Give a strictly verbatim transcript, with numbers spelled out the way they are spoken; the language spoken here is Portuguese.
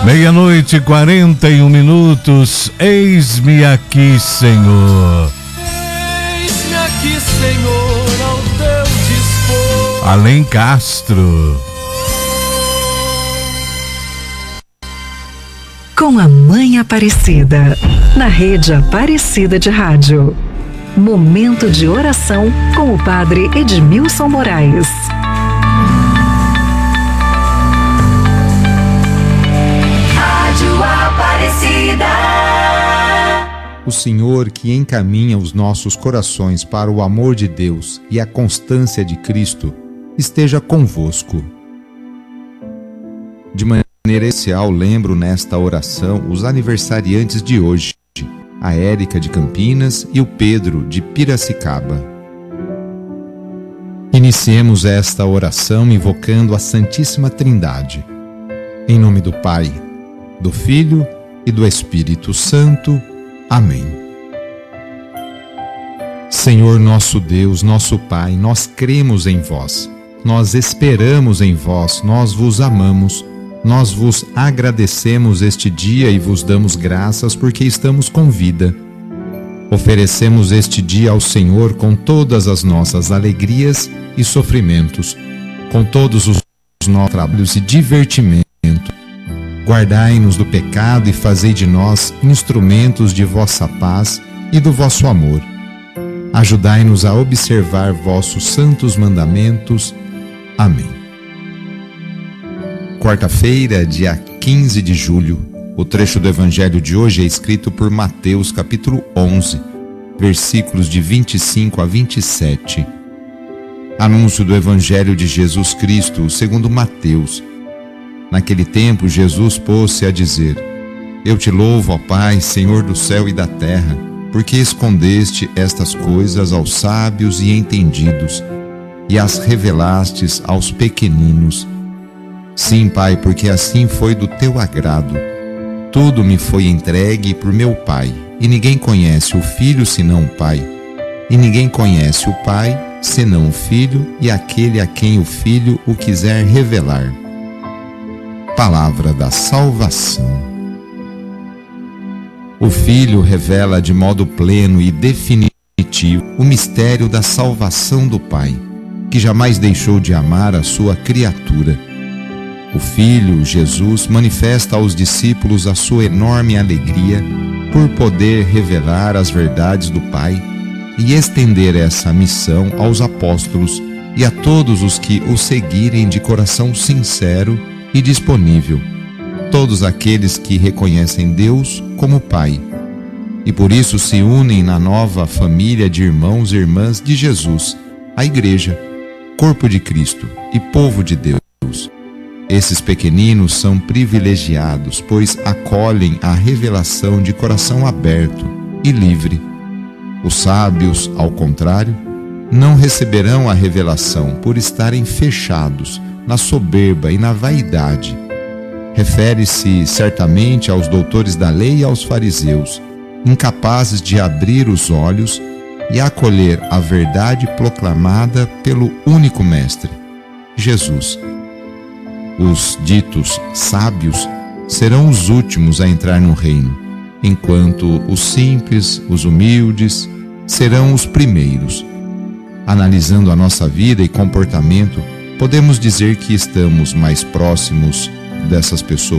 Meia-noite e quarenta e um minutos, eis-me aqui, Senhor. Eis-me aqui, Senhor, ao teu dispor. Além Castro. Com a Mãe Aparecida, na Rede Aparecida de Rádio. Momento de oração com o Padre Edmilson Moraes. Rádio Aparecida. O Senhor que encaminha os nossos corações para o amor de Deus e a constância de Cristo, esteja convosco. De maneira especial, lembro nesta oração os aniversariantes de hoje, a Érica de Campinas e o Pedro de Piracicaba. Iniciemos esta oração invocando a Santíssima Trindade. Em nome do Pai, do Filho e do Espírito Santo. Amém. Senhor nosso Deus, nosso Pai, nós cremos em vós, nós esperamos em vós, nós vos amamos. Nós vos agradecemos este dia e vos damos graças porque estamos com vida. Oferecemos este dia ao Senhor com todas as nossas alegrias e sofrimentos, com todos os nossos trabalhos e divertimento. Guardai-nos do pecado e fazei de nós instrumentos de vossa paz e do vosso amor. Ajudai-nos a observar vossos santos mandamentos. Amém. Quarta-feira, dia quinze de julho, o trecho do Evangelho de hoje é escrito por Mateus, capítulo onze, versículos de vinte e cinco a vinte e sete. Anúncio do Evangelho de Jesus Cristo, segundo Mateus. Naquele tempo, Jesus pôs-se a dizer: Eu te louvo, ó Pai, Senhor do céu e da terra, porque escondeste estas coisas aos sábios e entendidos, e as revelastes aos pequeninos. Sim, Pai, porque assim foi do teu agrado. Tudo me foi entregue por meu Pai, e ninguém conhece o Filho senão o Pai, e ninguém conhece o Pai senão o Filho e aquele a quem o Filho o quiser revelar. Palavra da salvação. O Filho revela de modo pleno e definitivo o mistério da salvação do Pai, que jamais deixou de amar a sua criatura. O Filho, Jesus, manifesta aos discípulos a sua enorme alegria por poder revelar as verdades do Pai e estender essa missão aos apóstolos e a todos os que o seguirem de coração sincero e disponível, todos aqueles que reconhecem Deus como Pai e por isso se unem na nova família de irmãos e irmãs de Jesus, a Igreja, corpo de Cristo e povo de Deus. Esses pequeninos são privilegiados, pois acolhem a revelação de coração aberto e livre. Os sábios, ao contrário, não receberão a revelação por estarem fechados na soberba e na vaidade. Refere-se certamente aos doutores da lei e aos fariseus, incapazes de abrir os olhos e acolher a verdade proclamada pelo único Mestre, Jesus. Os ditos sábios serão os últimos a entrar no reino, enquanto os simples, os humildes, serão os primeiros. Analisando a nossa vida e comportamento, podemos dizer que estamos mais próximos dessas pessoas